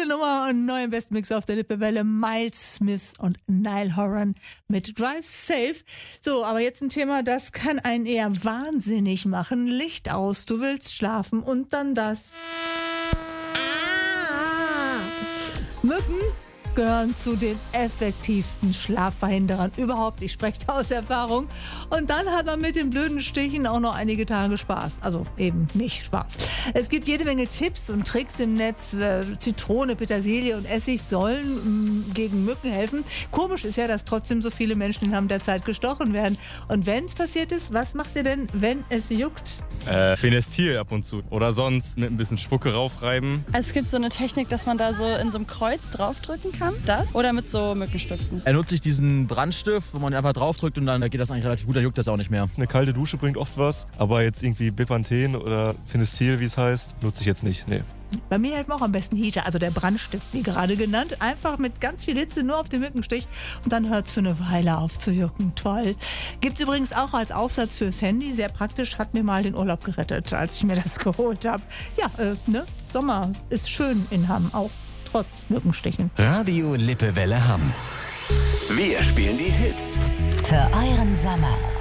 Tolle Nummer und neuen Bestmix auf der Lippewelle. Miles Smith und Niall Horan mit Drive Safe. So, aber jetzt ein Thema, das kann einen eher wahnsinnig machen. Licht aus, du willst schlafen und dann das. Mücken gehören zu den effektivsten Schlafverhinderern überhaupt. Ich spreche da aus Erfahrung. Und dann hat man mit den blöden Stichen auch noch einige Tage Spaß. Also eben nicht Spaß. Es gibt jede Menge Tipps und Tricks im Netz. Zitrone, Petersilie und Essig sollen gegen Mücken helfen. Komisch ist ja, dass trotzdem so viele Menschen in Hamm der Zeit gestochen werden. Und wenn es passiert ist, was macht ihr denn, wenn es juckt? Phenestil ab und zu. Oder sonst mit ein bisschen Spucke raufreiben. Es gibt so eine Technik, dass man da so in so einem Kreuz draufdrücken kann. Das? Oder mit so Mückenstiften. Er nutzt sich diesen Brandstift, wo man einfach draufdrückt und dann geht das eigentlich relativ gut, dann juckt das auch nicht mehr. Eine kalte Dusche bringt oft was, aber jetzt irgendwie Bepanthen oder Phenestil, wie es heißt, nutze ich jetzt nicht. Nee. Bei mir helfen auch am besten Heater, also der Brandstift, wie gerade genannt. Einfach mit ganz viel Hitze nur auf den Mückenstich und dann hört es für eine Weile auf zu jucken. Toll. Gibt es übrigens auch als Aufsatz fürs Handy. Sehr praktisch, hat mir mal den Urlaub gerettet, als ich mir das geholt habe. Ja, Sommer ist schön in Hamm, auch trotz Mückenstichen. Radio Lippewelle Hamm. Wir spielen die Hits. Für euren Sommer.